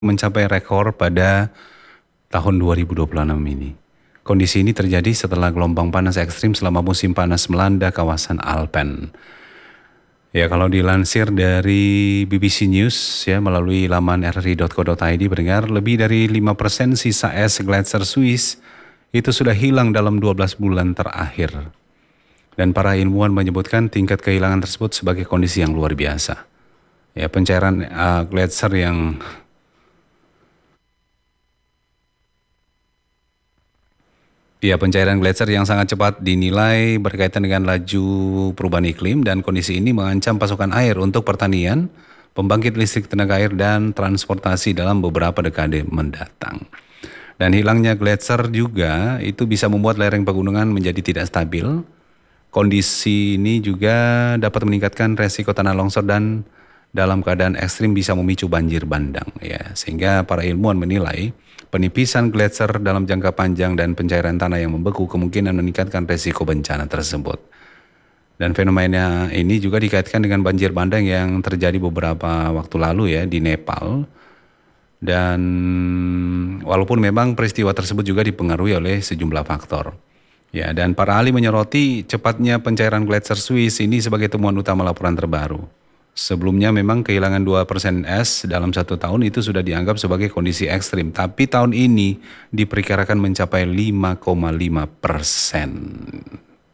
mencapai rekor pada tahun 2026 ini. Kondisi ini terjadi setelah gelombang panas ekstrim selama musim panas melanda kawasan Alpen. Ya, kalau dilansir dari BBC News ya melalui laman rri.co.id mendengar lebih dari 5% sisa es gletser Swiss itu sudah hilang dalam 12 bulan terakhir. Dan para ilmuwan menyebutkan tingkat kehilangan tersebut sebagai kondisi yang luar biasa. Ya, pencairan gletser yang pencairan gletser yang sangat cepat dinilai berkaitan dengan laju perubahan iklim dan kondisi ini mengancam pasokan air untuk pertanian, pembangkit listrik tenaga air dan transportasi dalam beberapa dekade mendatang. Dan hilangnya gletser juga itu bisa membuat lereng pegunungan menjadi tidak stabil. Kondisi ini juga dapat meningkatkan resiko tanah longsor dan dalam keadaan ekstrim bisa memicu banjir bandang ya. Sehingga para ilmuwan menilai penipisan gletser dalam jangka panjang dan pencairan tanah yang membeku kemungkinan meningkatkan resiko bencana tersebut. Dan fenomena ini juga dikaitkan dengan banjir bandang yang terjadi beberapa waktu lalu ya di Nepal. Dan walaupun memang peristiwa tersebut juga dipengaruhi oleh sejumlah faktor. Ya, dan para ahli menyoroti cepatnya pencairan gletser Swiss ini sebagai temuan utama laporan terbaru. Sebelumnya memang kehilangan 2% es dalam 1 tahun itu sudah dianggap sebagai kondisi ekstrim. Tapi tahun ini diperkirakan mencapai 5,5%.